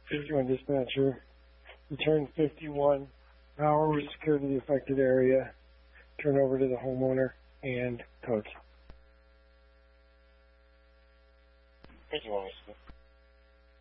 51 dispatcher. Return 51. Power was secured to the affected area. Turn over to the homeowner and codes. 51.